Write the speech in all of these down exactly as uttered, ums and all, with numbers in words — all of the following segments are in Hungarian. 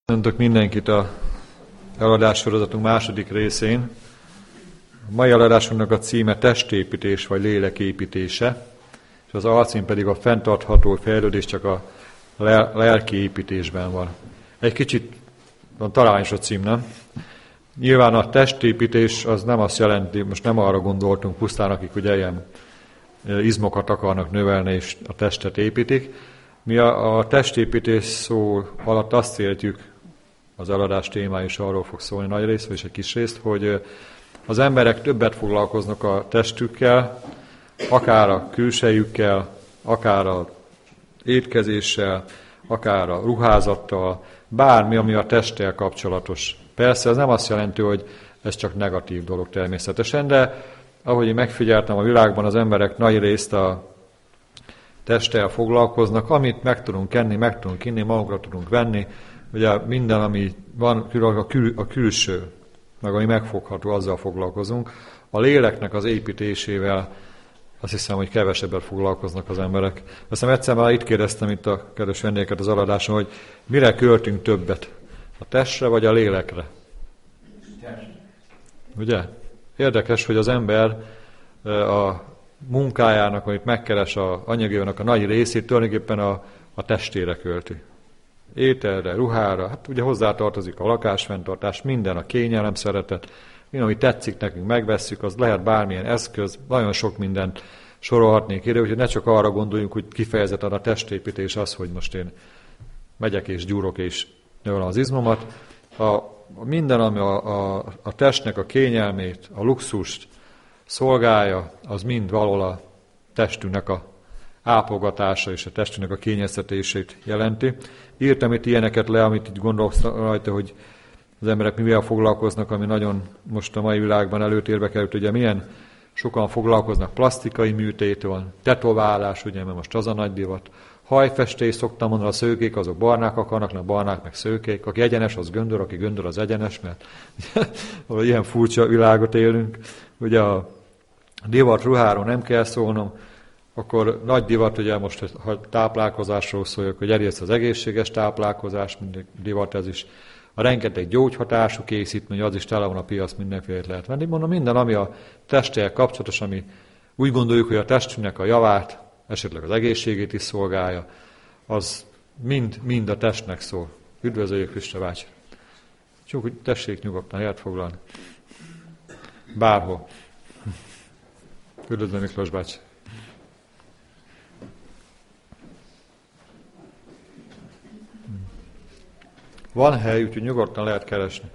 Köszöntök mindenkit a eladássorozatunk második részén. A mai eladásunknak a címe testépítés vagy léleképítése, és az alcím pedig a fenntartható fejlődés csak a lelki építésben van. Egy kicsit van találás a cím, nem? Nyilván a testépítés az nem azt jelenti, most nem arra gondoltunk pusztán, akik ugye ilyen izmokat akarnak növelni és a testet építik. Mi a, a testépítés szó alatt azt értjük, az eladás témája is arról fog szólni nagy részt, vagy egy kis részt, hogy az emberek többet foglalkoznak a testükkel, akár a külsejükkel, akár a étkezéssel, akár a ruházattal, bármi, ami a testtel kapcsolatos. Persze ez nem azt jelenti, hogy ez csak negatív dolog természetesen, de ahogy én megfigyeltem, a világban az emberek nagy részt a testtel foglalkoznak, amit meg tudunk enni, meg tudunk inni, magunkra tudunk venni, ugye minden, ami van, a, kül, a külső, meg ami megfogható, azzal foglalkozunk. A léleknek az építésével azt hiszem, hogy kevesebbet foglalkoznak az emberek. Aztán egyszer már itt kérdeztem itt a kedves vendégeket az eladáson, hogy mire költünk többet? A testre vagy a lélekre? Ugye? Érdekes, hogy az ember a munkájának, amit megkeres a anyagévának a nagy részét tulajdonképpen a, a testére költi. Ételre, ruhára, hát ugye hozzátartozik a lakásfenntartás, minden, a kényelem, szeretet, minden, ami tetszik nekünk, megvesszük, az lehet bármilyen eszköz, nagyon sok mindent sorolhatnék ide, úgyhogy ne csak arra gondoljunk, hogy kifejezetten a testépítés az, hogy most én megyek és gyúrok és növelem az izmomat. A, a minden, ami a, a, a testnek a kényelmét, a luxust szolgálja, az mind valahol a testünknek a ápolgatása és a testünknek a kényeztetését jelenti. Írtam itt ilyeneket le, amit így gondolsz rajta, hogy az emberek mivel foglalkoznak, ami nagyon most a mai világban előtérbe került, ugye milyen sokan foglalkoznak plastikai műtétől, tetoválás, ugye, mert most az a nagy divat, hajfestés, szoktam mondani, a szőkék azok barnák akarnak, nem barnák meg szőkék, aki egyenes, az göndör, aki göndör, az egyenes, mert ilyen furcsa világot élünk. Ugye a divat ruháról nem kell szólnom, akkor nagy divat, ugye most, ha táplálkozásról szóljak, hogy egyrészt az egészséges táplálkozás, mindig divat ez is, a rengeteg gyógyhatású készítmény, az is tele van a piac, mindenféle lehet venni. Mondom, minden, ami a testtel kapcsolatos, ami úgy gondoljuk, hogy a testünknek a javát, esetleg az egészségét is szolgálja, az mind, mind a testnek szól. Üdvözöljük, Krista bácsi! Csak hogy tessék nyugodtan helyet foglalni. Bárhol. Üdvözlöm, Miklós bácsi! Van hely, úgyhogy nyugodtan lehet keresni.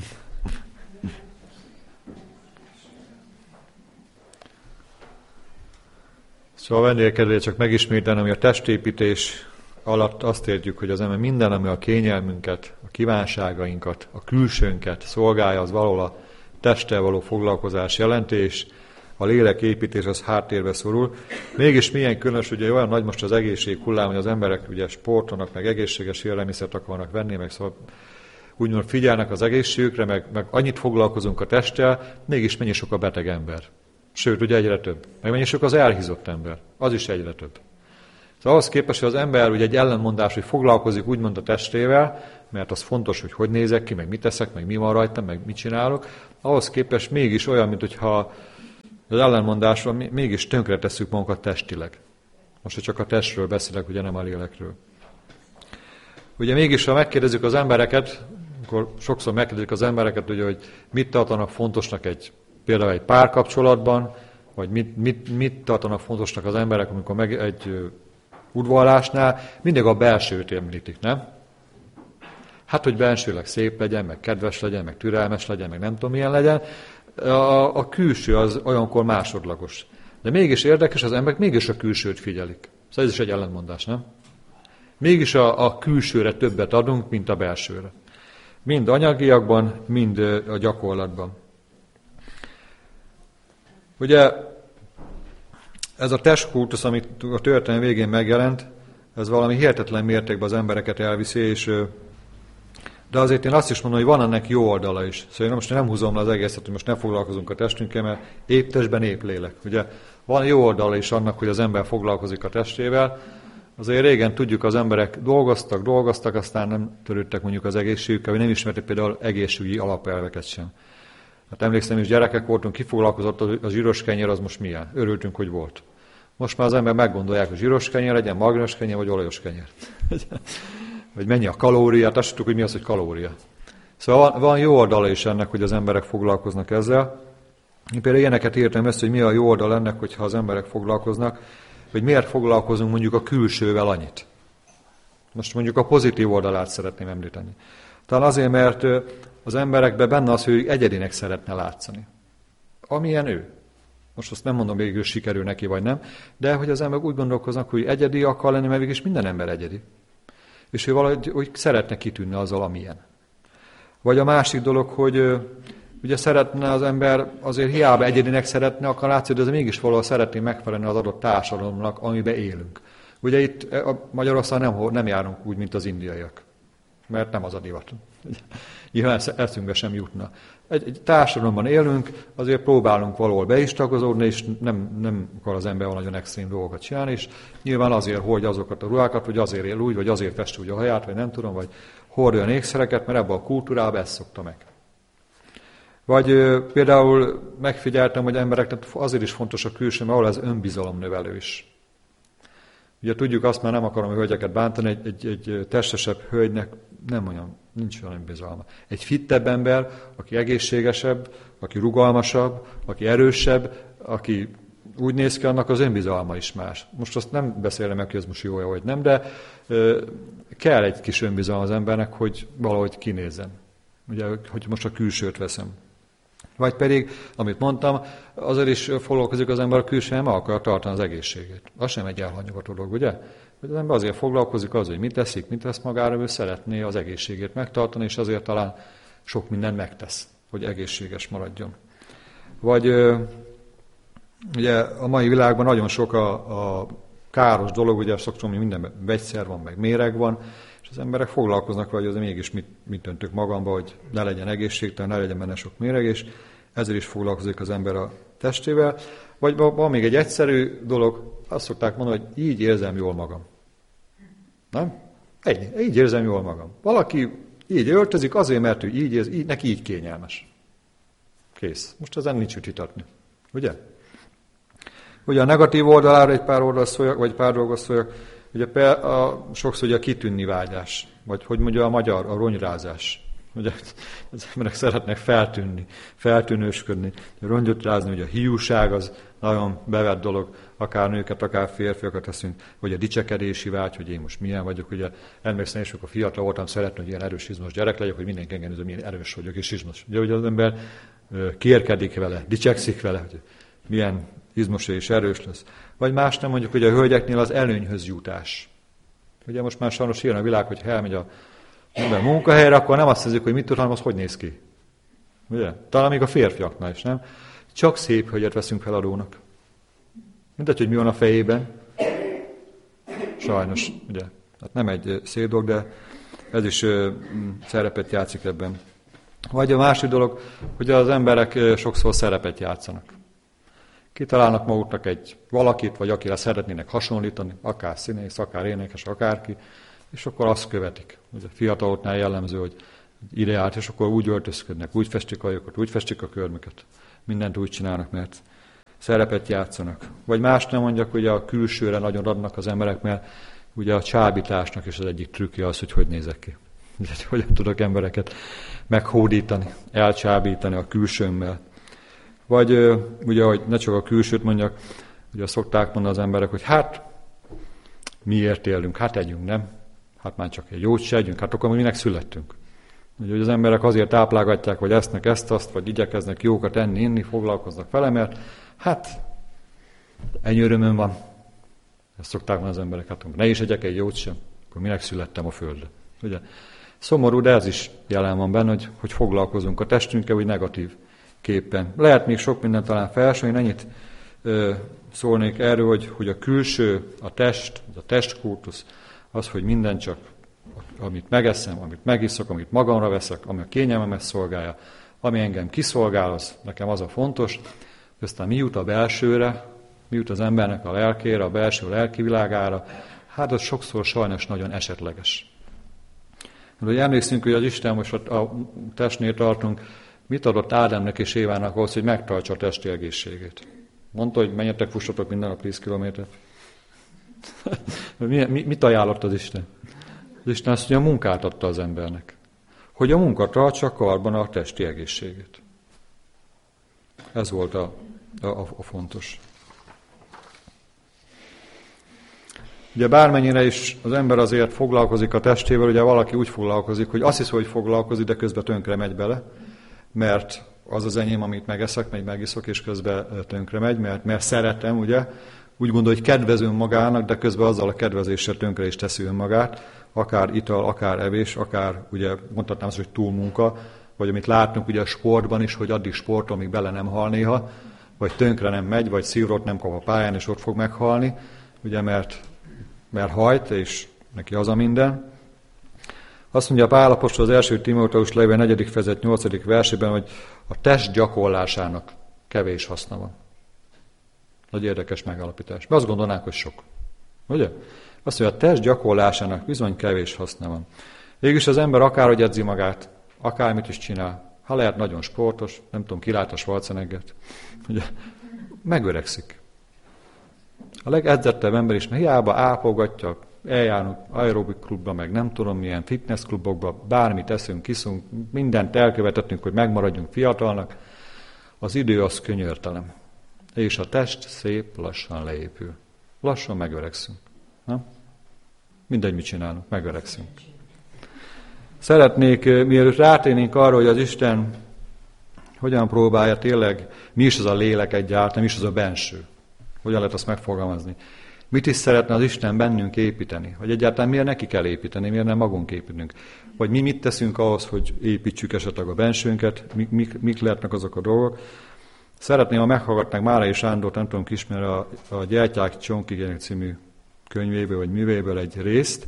Szóval a vendégkedvéért csak megismételnem, hogy a testépítés alatt azt értjük, hogy az ember minden, ami a kényelmünket, a kívánságainkat, a külsőnket szolgálja, az valahol a testtel való foglalkozás jelenti, és a léleképítés az háttérbe szorul. Mégis milyen különös, ugye olyan nagy most az egészség hullám, hogy az emberek ugye sportolnak, meg egészséges élelmiszert akarnak venni, meg szóval úgymond figyelnek az egészségükre, meg, meg annyit foglalkozunk a testtel, mégis mennyi sok a beteg ember. Sőt, ugye egyre több. Meg mennyi sok az elhízott ember. Az is egyre több. Szóval ahhoz képest, hogy az ember ugye egy ellenmondás, hogy foglalkozik úgymond a testével, mert az fontos, hogy hogy nézek ki, meg mit teszek, meg mi van rajtam, meg mit csinálok, ahhoz képest mégis olyan, mint hogyha az ellenmondásról mégis tönkre tesszük magunkat testileg. Most, hogy csak a testről beszélek, ugye nem a lélekről. Ugye mégis, ha megkérdezzük az embereket, akkor sokszor megkérdezzük az embereket, ugye, hogy mit tartanak fontosnak egy, például egy párkapcsolatban, vagy mit, mit, mit tartanak fontosnak az emberek, amikor meg egy udvarlásnál, mindig a belsőt említik, nem? Hát, hogy bensőleg szép legyen, meg kedves legyen, meg türelmes legyen, meg nem tudom milyen legyen. A, a külső az olyankor másodlagos. De mégis érdekes, az emberek mégis a külsőt figyelik. Szóval ez is egy ellentmondás, nem? Mégis a, a külsőre többet adunk, mint a belsőre. Mind anyagiakban, mind a gyakorlatban. Ugye ez a testkultusz, amit a történelem végén megjelent, ez valami hihetetlen mértékben az embereket elviszi, és de azért én azt is mondom, hogy van ennek jó oldala is. Szóval én most nem húzom le az egészet, hogy most ne foglalkozunk a testünkkel, mert épp testben épp lélek. Ugye van jó oldala is annak, hogy az ember foglalkozik a testével. Azért régen tudjuk, az emberek dolgoztak, dolgoztak, aztán nem törődtek mondjuk az egészségükkel, vagy nem ismertek például egészségügyi alapelveket sem. Hát emlékszem, is gyerekek voltunk, kifoglalkozott a zsíros kenyér, az most milyen? Örültünk, hogy volt. Most már az ember meggondolják, hogy zsíros kenyér legyen, magányos kenyér, vagy olajos kenyér. Vagy mennyi a kalóriát, azt tudjuk, hogy mi az, hogy kalória. Szóval van, van jó oldala is ennek, hogy az emberek foglalkoznak ezzel. Én például ilyeneket írtam ezt, hogy mi a jó oldal ennek, hogyha az emberek foglalkoznak, hogy miért foglalkozunk mondjuk a külsővel annyit. Most mondjuk a pozitív oldalát szeretném említeni. Talán azért, mert az emberekben benne az, hogy egyedinek szeretne látszani. Amilyen ő. Most azt nem mondom, hogy végül sikerül neki, vagy nem, de hogy az emberek úgy gondolkoznak, hogy egyedi akar lenni, mert végül minden ember egyedi. És ő valahogy hogy szeretne kitűnni azzal, amilyen. Vagy a másik dolog, hogy ugye szeretne az ember, azért hiába egyedinek szeretne akar látszani, de az mégis valahol szeretné megfelelni az adott társadalomnak, amiben élünk. Ugye itt a Magyarországon nem, nem járunk úgy, mint az indiaiak, mert nem az a divat. Nyilván eszünkbe sem jutna. Egy, egy társadalomban élünk, azért próbálunk valahol be is tagozódni, és nem, nem akar az ember nagyon extrém dolgokat csinálni, és nyilván azért hordja azokat a ruhákat, vagy azért él úgy, vagy azért fest úgy a haját, vagy nem tudom, vagy hordja a ékszereket, mert ebben a kultúrában ezt szokta meg. Vagy ö, például megfigyeltem, hogy embereknek azért is fontos a külső, mert ahol ez önbizalomnövelő is. Ugye tudjuk, azt már nem akarom a hölgyeket bántani, egy, egy, egy testesebb hölgynek nem olyan, nincs olyan önbizalma. Egy fittebb ember, aki egészségesebb, aki rugalmasabb, aki erősebb, aki úgy néz ki, annak az önbizalma is más. Most azt nem beszélem meg, hogy ez most jó-e, vagy nem, de ö, kell egy kis önbizalma az embernek, hogy valahogy kinézzen. Ugye, hogy most a külsőt veszem. Vagy pedig, amit mondtam, azért is foglalkozik az ember a külsően, meg akar tartani az egészségét. Az sem egy elhanyagolt dolog, ugye? Az ember azért foglalkozik az, hogy mit teszik, mit tesz magára, ő szeretné az egészségét megtartani, és azért talán sok mindent megtesz, hogy egészséges maradjon. Vagy ugye a mai világban nagyon sok a, a káros dolog, ugye szoktam, hogy mindenben vegyszer van, meg méreg van, és az emberek foglalkoznak vele, hogy azért mégis mit, mit döntök magamba, hogy ne legyen egészségtelen, ne legyen benne sok méreg, és ezzel is foglalkozik az ember a testével. Vagy van még egy egyszerű dolog, azt szokták mondani, hogy így érzem jól magam. Nem? Egy, így érzem jól magam. Valaki így öltözik azért, mert ő így érzi, így, neki így kényelmes. Kész. Most ezen nincs mit vitatni. Ugye? Ugye a negatív oldalára egy pár oldal szóljak, vagy pár dolgot szóljak. Ugye a, sokszor ugye a kitűnni vágyás, vagy hogy mondja a magyar, a ronyrázás. Ugye az emberek szeretnek feltűnni, feltűnősködni, rongyot rázni, ugye a hiúság az nagyon bevett dolog, akár nőket, akár férfiakat teszünk, vagy a dicsekedési vágy, hogy én most milyen vagyok. Ugye emlékszem is, amikor fiatal voltam, szeretném, hogy ilyen erős izmos gyerek legyek, hogy mindenki engem néző, milyen erős vagyok és izmos. Ugye, ugye az ember kérkedik vele, dicsekszik vele, hogy milyen izmos és erős lesz. Vagy más nem mondjuk, hogy a hölgyeknél az előnyhöz jutás. Ugye most már sajnos ilyen a világ, hogy ha elmegy a ember munkahelyre, akkor nem azt hiszik, hogy mit tud, hanem az hogy néz ki. Ugye? Talán még a férfiaknál is, nem? Csak szép hölgyet veszünk feladónak. Mindegy, hogy mi van a fejében. Sajnos, ugye. Hát nem egy szép dolog, de ez is uh, szerepet játszik ebben. Vagy a másik dolog, hogy az emberek uh, sokszor szerepet játszanak. Kitalálnak maguknak egy valakit, vagy akire szeretnének hasonlítani, akár színész, akár énekes, akárki, és akkor azt követik. Ugye a fiataloknál jellemző, hogy ideált, és akkor úgy öltözködnek, úgy festik a lyukat, úgy festik a körmöket. Mindent úgy csinálnak, mert szerepet játszanak. Vagy más nem mondjak, hogy a külsőre nagyon adnak az emberek, mert ugye a csábításnak is az egyik trükkje az, hogy hogy nézek ki. Ugye, hogyan tudok embereket meghódítani, elcsábítani a külsőmmel. Vagy ugye, hogy ne csak a külsőt mondjak, ugye szokták mondani az emberek, hogy hát miért élünk, hát együnk, nem? Hát már csak egy jót se együnk, hát akkor minek születtünk. Ugye, hogy az emberek azért táplálgatják, vagy esznek ezt-azt, vagy igyekeznek jókat enni, inni, foglalkoznak vele, mert hát ennyi örömön van. Ezt szokták mondani az emberek, hát ne is egyek egy jót sem, akkor minek születtem a földre. Ugye? Szomorú, de ez is jelen van benne, hogy, hogy foglalkozunk a testünkkel, vagy negatív képpen. Lehet még sok mindent talán felsorolni, ennyit ö, szólnék erről, hogy, hogy a külső, a test, a testkultusz, az, hogy minden csak, amit megeszem, amit megiszok, amit magamra veszek, ami a kényelmemet szolgálja, ami engem kiszolgál, az nekem az a fontos, aztán mi jut a belsőre, mi jut az embernek a lelkére, a belső lelki világára, Hát az sokszor sajnos nagyon esetleges. Hogy emlékszünk, hogy az Isten, most a testnél tartunk, mit adott Ádámnak és Évának ahhoz, hogy megtartsa a testi egészségét. Mondta, hogy menjetek, fussatok minden nap tíz kilométert. Mit ajánlott az Isten? Az Isten azt mondja, a munkát adta az embernek. Hogy a munka tartsa karban a testi egészségét. Ez volt a, a, a fontos. Ugye bármennyire is az ember azért foglalkozik a testével, ugye valaki úgy foglalkozik, hogy azt hisz, hogy foglalkozik, de közben tönkre megy bele, mert az az enyém, amit megeszek, meg megiszok, és közben tönkre megy, mert, mert szeretem, ugye, úgy gondol, hogy kedvez önmagának, de közben azzal a kedvezéssel tönkre is teszi önmagát, akár ital, akár evés, akár, ugye mondhatnám azt, hogy túlmunka, vagy amit látunk ugye a sportban is, hogy addig sportol, amíg bele nem hal néha, vagy tönkre nem megy, vagy szívrót nem kap a pályán, és ott fog meghalni, ugye, mert, mert hajt, és neki az a minden. Azt mondja Pál apostol az első Timóteus levél negyedik fejezet nyolcadik versében, hogy a test gyakorlásának kevés haszna van. Nagy érdekes megállapítás. Be azt gondolnánk, hogy sok. Ugye? Azt mondja, a test gyakorlásának bizony kevés haszna van. Végülis az ember akárhogy edzi magát, akármit is csinál, ha lehet nagyon sportos, nem tudom, ki lát a Schwarzeneggert, ugye, megöregszik. A legedzettebb ember is, mert hiába ápolgatja, eljárunk aerobik klubba, meg nem tudom milyen fitness klubokba, bármit teszünk, kiszunk, mindent elkövetettünk, hogy megmaradjunk fiatalnak, az idő az könyörtelen. És a test szép lassan leépül. Lassan megöregszünk. Na? Mindegy, mit csinálunk, megöregszünk. Szeretnék, mielőtt rátérnénk arra, hogy az Isten hogyan próbálja tényleg, mi is az a lélek egyáltalán, mi is az a benső. Hogyan lehet azt megfogalmazni. Mit is szeretne az Isten bennünk építeni? Hogy egyáltalán miért neki kell építeni, miért nem magunk építünk? Vagy mi mit teszünk ahhoz, hogy építsük esetleg a bensőnket, mik, mik, mik lehetnek azok a dolgok. Szeretném, ha meghallgatnánk Márai Sándort, nem tudom kismer a, a Gyertyák Csonkigének című könyvéből, vagy művéből egy részt.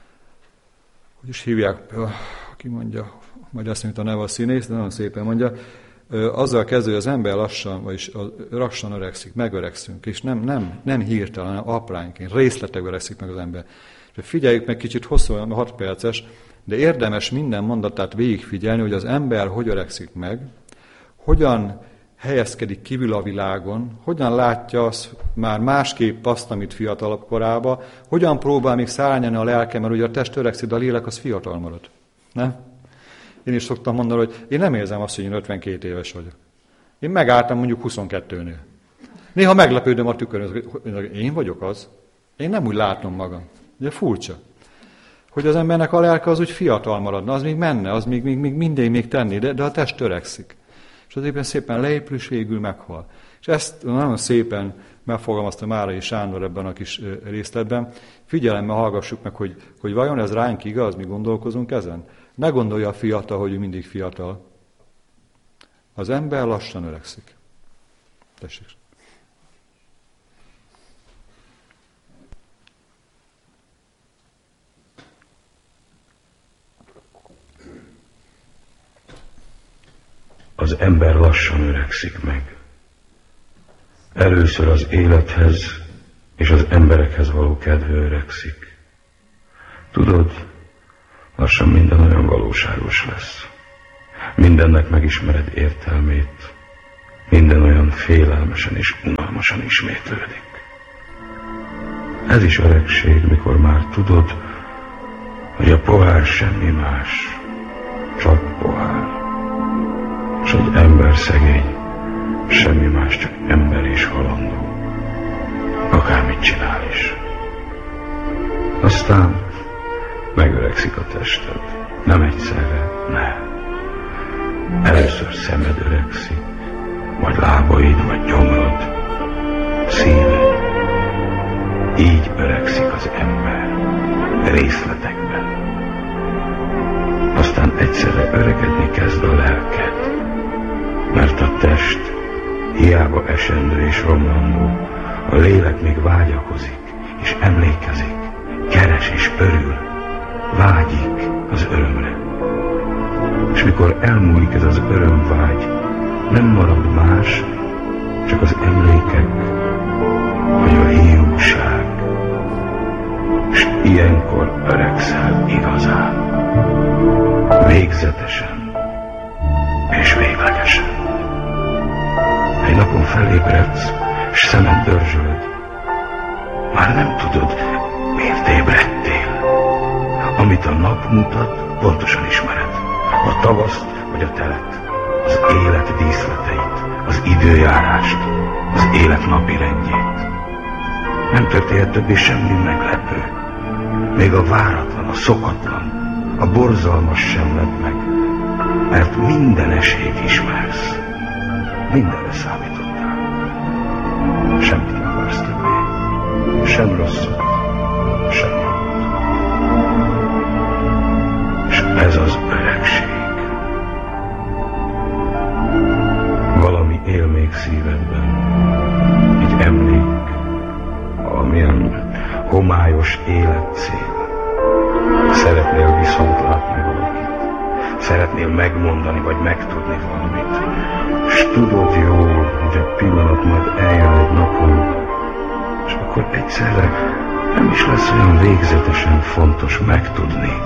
Hogy is hívják, aki mondja, majd azt mondja, a neve a színész, de nagyon szépen mondja, azzal kezdő, hogy az ember lassan, vagyis lassan öregszik, megöregszünk, és nem, nem, nem hirtelen, hanem apránként, részletekben öregszik meg az ember. És figyeljük meg kicsit hosszú, hat perces, de érdemes minden mondatát végigfigyelni, hogy az ember hogy öregszik meg, hogyan helyezkedik kívül a világon, hogyan látja azt már másképp azt, amit fiatalabb korában, hogyan próbál még szárnyalni a lelke, mert ugye a test öregszik, de a lélek az fiatal marad. Nem? Én is szoktam mondani, hogy én nem érzem azt, hogy én ötvenkét éves vagyok. Én megálltam mondjuk huszonkettőnél. Néha meglepődöm a tükörön, hogy én vagyok az. Én nem úgy látom magam. Ugye furcsa. Hogy az embernek a lelke az úgy fiatal maradna, az még menne, az még, még, még mindig még tenni, de, de a test törekszik. És az éppen szépen leépül, és végül meghal. És ezt nagyon szépen megfogalmazta Márai Sándor ebben a kis részletben. Figyelemmel hallgassuk meg, hogy, hogy vajon ez ránk igaz, mi gondolkozunk ezen? Ne gondolja a fiatal, hogy ő mindig fiatal. Az ember lassan öregszik. Tessék. Az ember lassan öregszik meg. Először az élethez és az emberekhez való kedve öregszik. Tudod, lassan minden olyan valóságos lesz. Mindennek megismered értelmét. Minden olyan félelmesen és unalmasan ismétlődik. Ez is öregség, mikor már tudod, hogy a pohár semmi más, csak pohár. És egy ember szegény, semmi más, csak ember és halandó. Akármit csinál is. Aztán megöregszik a tested. Nem egyszerre, ne. Először szemed öregszik, vagy lábaid, vagy gyomrod, szíved. Így öregszik az ember, részletekben. Aztán egyszerre öregedni kezd a lelked, mert a test hiába esendő és romlandó, a lélek még vágyakozik, és emlékezik, keres és örül, vágyik az örömre. És mikor elmúlik ez az örömvágy, nem marad más, csak az emlékek, vagy a hiúság. ilyenkor öregszel igazán, végzetesen és véglegesen. Egy napon felébredsz, s szemed dörzsölöd. Már nem tudod, miért ébredtél. Amit a nap mutat, pontosan ismered. A tavaszt vagy a telet, az élet díszleteit, az időjárást, az élet napi rendjét. Nem történt többé semmi meglepő. Még a váratlan, a szokatlan, a borzalmas sem lett meg, mert minden esélyt ismersz. Mindenre számítottál. Semmit nem vársz többé. Sem rosszat, sem jót. És ez az öregség. Valami él még szívedben. Egy emlék, valamilyen homályos életcél. Szeretnél viszont látni valakit. Szeretnél megmondani, vagy megtudni valamit. És tudod jól, hogy egy pillanat majd eljön egy napon, és akkor egyszerre nem is lesz olyan végzetesen fontos megtudni,